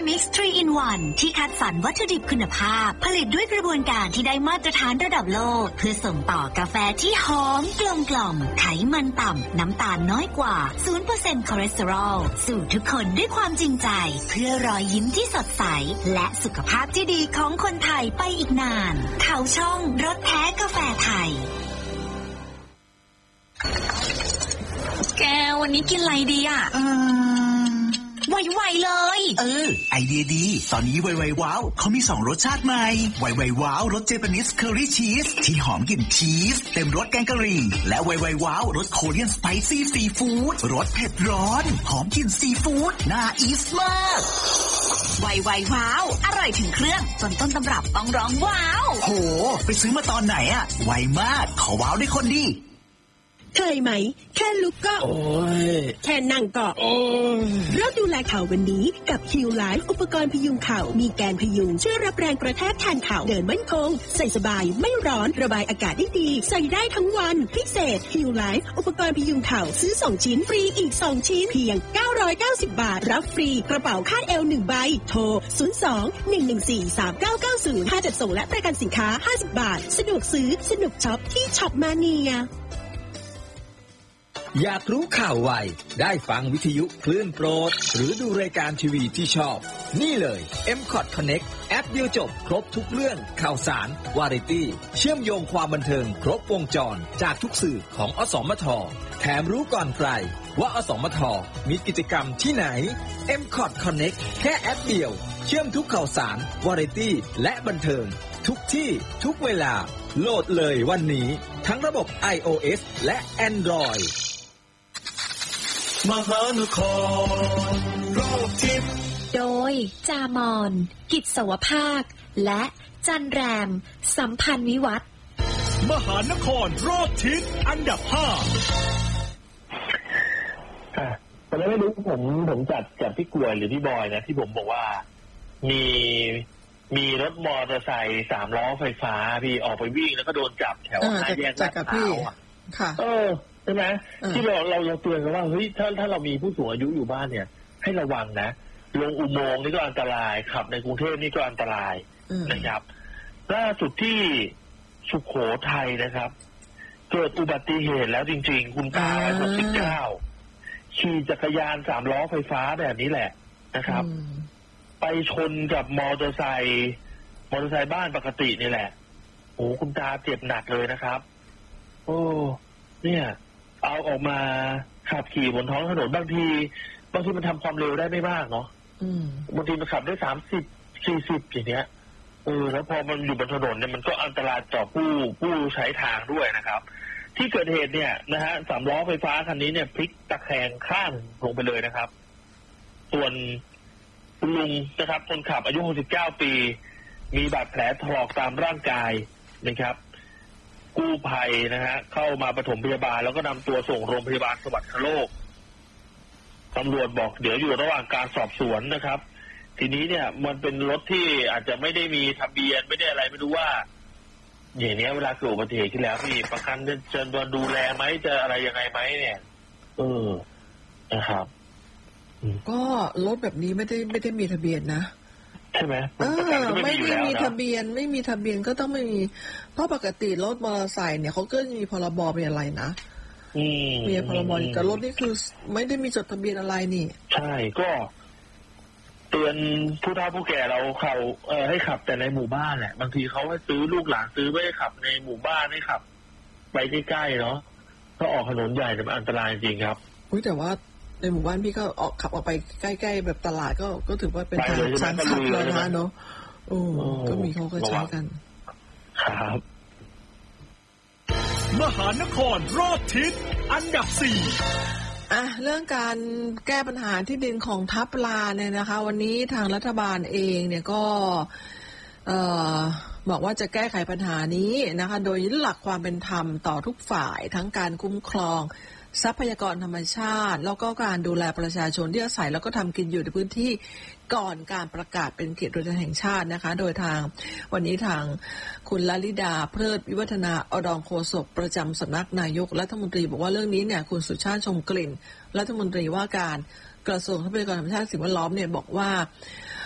Mix 3 in 1 ที่คัดสรรวัตถุดิบคุณภาพผลิตด้วยกระบวนการที่ได้มาตรฐานระดับโลกเพื่อส่งต่อกาแฟที่หอมกลมกล่อมไขมันต่ำน้ำตาลน้อยกว่า 0% คอเลสเตอรอลสู่ทุกคนด้วยความจริงใจเพื่อรอยยิ้มที่สดใสและสุขภาพที่ดีของคนไทยไปอีกนานข่าวช่องรสแท้กาแฟไทยแกวันนี้กินอะไรดีอ่ะไวๆเลยไอเดียดีตอนนี้ไวๆว้าวเขามี2รสชาติใหม่ไวๆว้าวรสเจแปนิสเคอรี่ชีสที่หอมกลิ่นชีสเต็มรสแกงกะหรี่และไวๆว้าวรสโคเรียนสไปซี่ซีฟู้ดรสเผ็ดร้อนหอมกลิ่นซีฟู้ดน่าอีสมากไวๆว้าวอร่อยถึงเครื่องจนต้นตำรับต้องร้องว้าวโหไปซื้อมาตอนไหนอะไวมากขอว้าวด้วยคนดีเคยไหมแค่ลุกก็โอ้ยแค่นั่งก็โอ้ยเราดูแลเข่าวันนี้กับคิวไลฟ์อุปกรณ์พยุงเข่ามีแกนพยุงช่วยรับแรงกระแทกแทนเข่าเดินมั่นคงใส่สบายไม่ร้อนระบายอากาศได้ดีใส่ได้ทั้งวันพิเศษคิวไลฟ์อุปกรณ์พยุงเข่าซื้อ2ชิ้นฟรีอีก2ชิ้นเพียง990 บาทรับฟรีกระเป๋าคาดเอว1ใบโทร02-114-3990ค่าจัดส่งและประกันสินค้า50 บาทสะดวกซื้อสนุกช็อปที่ช็อปมาเนียอยากรู้ข่าวไวได้ฟังวิทยุคลื่นโปรดหรือดูรายการทีวีที่ชอบนี่เลย M-Cot Connect แอปเดียวจบครบทุกเรื่องข่าวสารวาไรตี้เชื่อมโยงความบันเทิงครบวงจรจากทุกสื่อของอสมทแถมรู้ก่อนใครว่าอสมทมีกิจกรรมที่ไหน M-Cot Connect แค่แอปเดียวเชื่อมทุกข่าวสารวาไรตี้และบันเทิงทุกที่ทุกเวลาโหลดเลยวันนี้ทั้งระบบ iOS และ Android มหานครรอบทิศโดยจามอนกิจสวภาคและจันแรมสัมพันธ์วิวัฒน์มหานครรอบทิศอันดับ5 ตอนนี้ไม่รู้ผมจัดพี่กล้วยหรือพี่บอยนะที่ผมบอกว่ามีรถมอเตอร์ไซค์3ล้อไฟฟ้าพี่ออกไปวิ่งแล้วก็โดนจับแถว5แยกลาดพร้าวค่ะใช่ไหมที่เราเตือนกันว่าเฮ้ยถ้าเรามีผู้สูงอายุอยู่บ้านเนี่ยให้ระวังนะลงอุโมงค์นี่ก็อันตรายขับในกรุงเทพนี่ก็อันตรายนะครับล่าสุดที่สุโขทัยนะครับเกิดอุบัติเหตุแล้วจริงๆคุณตาอายุ69ขี่จักรยาน3ล้อไฟฟ้าแบบนี้แหละนะครับไปชนกับมอเตอร์ไซค์บ้านปกตินี่แหละโอ้คุณตาเจ็บหนักเลยนะครับโอ้เนี่ยเอาออกมาขับขี่บนท้องถนนบางทีมันทำความเร็วได้ไม่มากเนาะบางทีมันขับได้30-40อย่างเงี้ยแล้วพอมันอยู่บนถนนเนี่ยมันก็อันตรายต่อผู้ใช้ทางด้วยนะครับที่เกิดเหตุเนี่ยนะฮะ3ล้อไฟฟ้าคันนี้เนี่ยพลิกตะแคงข้างลงไปเลยนะครับส่วนคุณลุงนะครับคนขับอายุ69ปีมีบาดแผลถลอกตามร่างกายนะครับกู้ภัยนะฮะเข้ามาปฐมพยาบาลแล้วก็นำตัวส่งโรงพยาบาลสวรรคโลกตำรวจบอกเดี๋ยวอยู่ระหว่างการสอบสวนนะครับทีนี้เนี่ยมันเป็นรถที่อาจจะไม่ได้มีทะเบียนไม่ได้อะไรไม่รู้ว่าอย่างนี้เวลาเกิดอุบัติเหตุขึ้นแล้วพี่ประกันจะดูแลไหมจะอะไรยังไงไหมเนี่ยนะครับก็รถแบบนี้ไม่ได้มีทะเบียนนะใช่ไหมไม่ได้มีทะเบียนไม่มีทะเบียนก็ต้องไม่มีเพราะปกติรถมอเตอร์ไซค์เนี่ยเขาก็มีพรบมีอะไรนะมีพรบแต่รถนี่คือไม่ได้มีจดทะเบียนอะไรนี่ใช่ก็เตือนผู้เฒ่าผู้แก่เราเขาให้ขับแต่ในหมู่บ้านแหละบางทีเขาให้ซื้อลูกหลานซื้อไม่ให้ขับในหมู่บ้านให้ขับไปใกล้ๆเนาะถ้าออกถนนใหญ่มันอันตรายจริงครับแต่ว่าในหมู่บ้านพี่ก็ขับออกไปใกล้ๆแบบตลาดก็ถือว่าเป็นทางสาธารณะเนาะก็มีเขาก็ใช้กันครับมหานครรอบทิศอันดับ 4เรื่องการแก้ปัญหาที่ดินของทับลาเนี่ยนะคะวันนี้ทางรัฐบาลเองเนี่ยก็บอกว่าจะแก้ไขปัญหานี้นะคะโดยยึดหลักความเป็นธรรมต่อทุกฝ่ายทั้งการคุ้มครองทรัพยากรธรรมชาติแล้วก็การดูแลประชาชนที่อาศัยแล้วก็ทำกินอยู่ในพื้นที่ก่อนการประกาศเป็นเขตอุทยานแห่งชาตินะคะโดยทางวันนี้ทางคุณลลิดาเพลิดวิวัฒนาอดองโฆษกประจำสำนักนายกรัฐมนตรีบอกว่าเรื่องนี้เนี่ยคุณสุชาติชมกลิ่นรัฐมนตรีว่าการกระทรวงทรัพยากรธรรมชาติสิ่งแวดล้อมเนี่ยบอกว่า